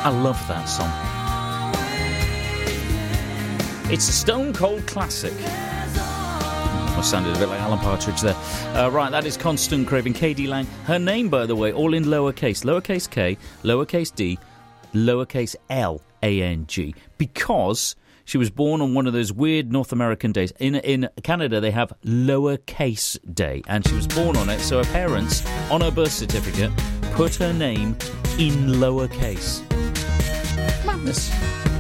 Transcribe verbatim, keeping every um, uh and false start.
I love that song. It's a stone cold classic. I sounded a bit like Alan Partridge there. Uh, right, that is Constant Craving, K D Lang. Her name, by the way, all in lowercase. Lowercase k, lowercase d, lowercase l, a n g. Because she was born on one of those weird North American days. In in Canada, they have lowercase day. And she was born on it, so her parents, on her birth certificate, put her name in lowercase. Madness.